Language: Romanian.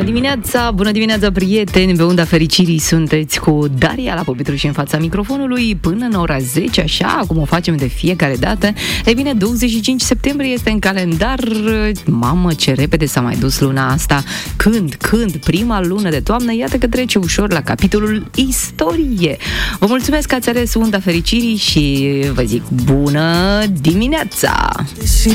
Bună dimineața, prieteni! Pe unda fericirii sunteți cu Daria la pupitrul și în fața microfonului până în ora 10, așa cum o facem de fiecare dată. Ei bine, 25 septembrie este în calendar. Mamă, ce repede s-a mai dus luna asta. Când? Prima lună de toamnă, iată că trece ușor la capitolul istorie. Vă mulțumesc că ați ales unda fericirii și vă zic bună dimineața!